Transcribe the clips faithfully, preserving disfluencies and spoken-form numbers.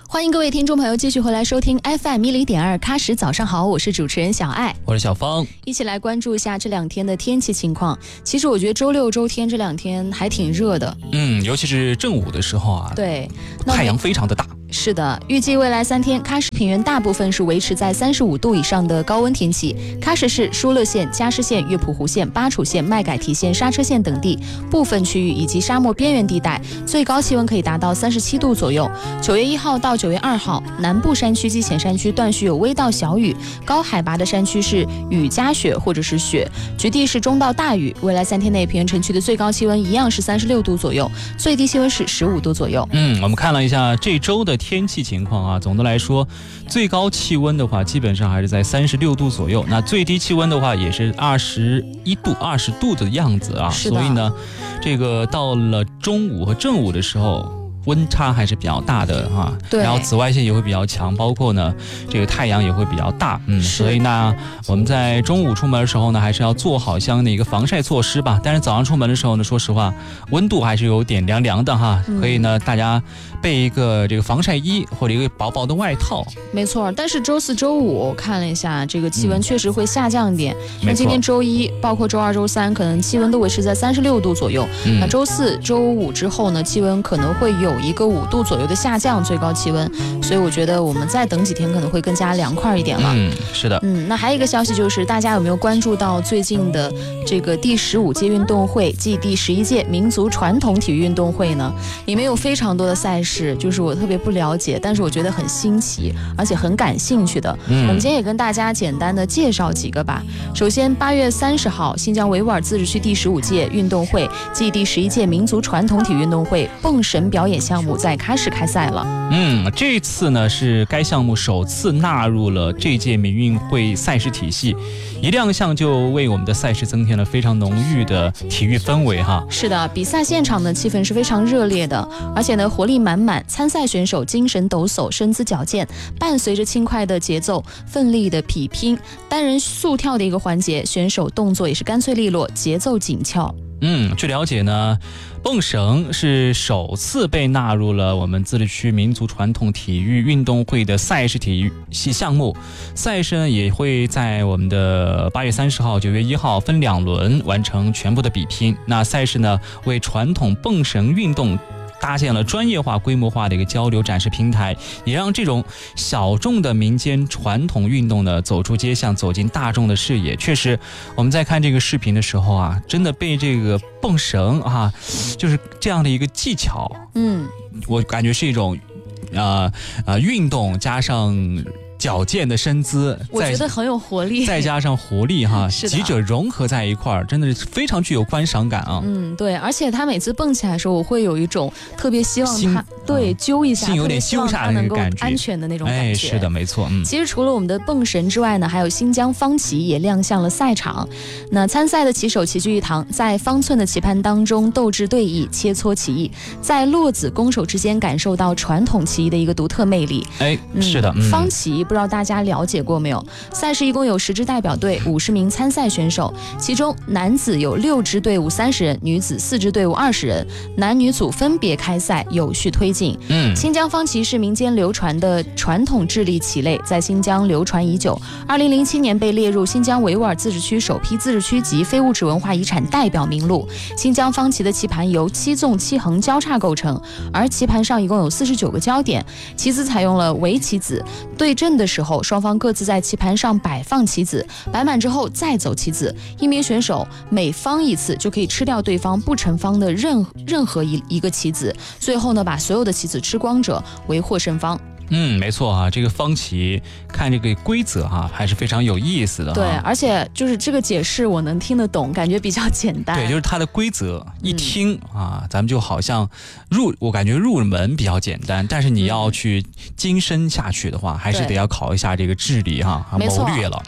欢迎各位听众朋友继续回来收听 F M 一零点二喀什早上好，我是主持人小爱， 我是小芳， 一起来关注一下这两天的天气情况。其实我觉得周六周天这两天还挺热的， 嗯，尤其是正午的时候啊， 对， 太阳非常的大。 是的，预计未来三天喀什平原大部分是维持在三十五度以上的高温天气。喀什市、疏勒县、加什县、月浦湖县、巴楚县、麦改提县、刹车县等地部分区域以及沙漠边缘地带，最高气温可以达到三十七度左右。九月一号到九月二号，南部山区及浅山区断续有微到小雨，高海拔的山区是雨夹雪或者是雪，局地是中到大雨。未来三天内，平原城区的最高气温一样是三十六度左右，最低气温是十五度左右。 嗯，我们看了一下这周的天气情况啊，总的来说，最高气温的话，基本上还是在三十六度左右。那最低气温的话，也是二十一度、二十度的样子啊。所以呢，这个到了中午和正午的时候，温差还是比较大的哈， 对， 然后紫外线也会比较强，包括呢这个太阳也会比较大，嗯，所以呢我们在中午出门的时候呢，还是要做好相应的一个防晒措施吧。但是早上出门的时候呢，说实话温度还是有点凉凉的哈，可以呢大家备一个这个防晒衣或者一个薄薄的外套。 没错，但是周四周五我看了一下，这个气温确实会下降一点。那、嗯、今天周一包括周二周三可能气温都维持在三十六度左右，嗯、那周四周五之后呢，气温可能会有一个五度左右的下降，最高气温，所以我觉得我们再等几天可能会更加凉快一点了。 嗯，是的。 嗯，那还有一个消息就是，大家有没有关注到最近的这个第十五届运动会暨第十一届民族传统体育运动会呢？里面有非常多的赛事，就是我特别不了解，但是我觉得很新奇，而且很感兴趣的。嗯，我们今天也跟大家简单的介绍几个吧。首先，八月三十号，新疆维吾尔自治区第十五届运动会暨第十一届民族传统体育运动会蹦绳表演项目在喀什开赛了。 嗯，这次呢是该项目首次纳入了这届民运会赛事体系，一亮相就为我们的赛事增添了非常浓郁的体育氛围哈。 是的，比赛现场的气氛是非常热烈的，而且呢活力满满，参赛选手精神抖擞，身姿矫健，伴随着轻快的节奏，奋力的比拼，单人速跳的一个环节，选手动作也是干脆利落，节奏紧俏。 嗯，据了解呢，蹦绳是首次被纳入了我们自治区民族传统体育运动会的赛事体育系项目。赛事呢也会在我们的八月三十号、九月一号分两轮完成全部的比拼。那赛事呢为传统蹦绳运动搭建了专业化、规模化的一个交流展示平台，也让这种小众的民间传统运动呢走出街巷，走进大众的视野。确实，我们在看这个视频的时候啊，真的被这个蹦绳啊，就是这样的一个技巧，嗯，我感觉是一种，呃呃，运动加上矫健的身姿， 我觉得很有活力， 再加上活力哈，几者融合在一块儿，真的是非常具有观赏感啊。 嗯，对，而且他每次蹦起来的时候，我会有一种特别希望他对揪一下， 心有点羞煞的那个感觉， 安全的那种感觉。 哎，是的，没错。嗯， 其实除了我们的蹦绳之外呢，还有新疆方旗也亮相了赛场。那参赛的旗手齐聚一堂，在方寸的棋盘当中斗智对弈，切磋棋艺，在落子攻守之间感受到传统棋艺的一个独特魅力。 哎，嗯、是的， 嗯、方旗。不知道大家了解过没有？赛事一共有十支代表队，五十名参赛选手，其中男子有六支队伍三十人，女子四支队伍二十人，男女组分别开赛，有序推进。嗯，新疆方旗是民间流传的传统智力棋类，在新疆流传已久。二零零七年被列入新疆维吾尔自治区首批自治区级非物质文化遗产代表名录。新疆方旗的棋盘由七纵七横交叉构成，而棋盘上一共有四十九个焦点，棋子采用了围棋子。对阵的时候，双方各自在棋盘上摆放棋子，摆满之后再走棋子。一名选手每方一次就可以吃掉对方不成方的任任何一一个棋子，最后呢把所有的棋子吃光者为获胜方。 嗯，没错啊，这个方旗看这个规则哈、啊，还是非常有意思的。 对，而且就是这个解释我能听得懂，感觉比较简单。 对，就是它的规则一听、嗯、啊，咱们就好像入，我感觉入门比较简单，但是你要去精深下去的话，还是得要考一下这个智力哈、啊，谋略了。嗯，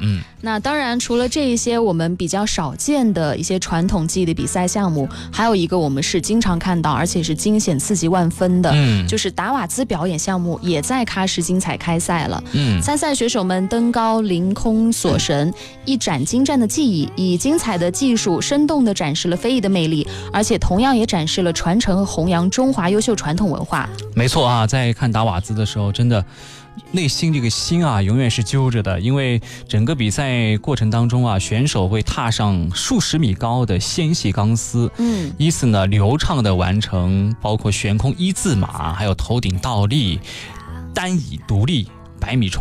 那当然，除了这一些我们比较少见的一些传统技艺的比赛项目，还有一个我们是经常看到，而且是惊险刺激万分的，嗯，就是达瓦兹表演项目也在喀什精彩开赛了。嗯，参赛选手们登高凌空锁神，一展精湛的技艺，以精彩的技术生动地展示了非遗的魅力，而且同样也展示了传承和弘扬中华优秀传统文化。 没错啊，在看达瓦兹的时候，真的内心这个心啊，永远是揪着的，因为整个比赛过程当中啊，选手会踏上数十米高的纤细钢丝，嗯，依次呢流畅的完成，包括悬空一字马，还有头顶倒立、单椅独立、百米冲。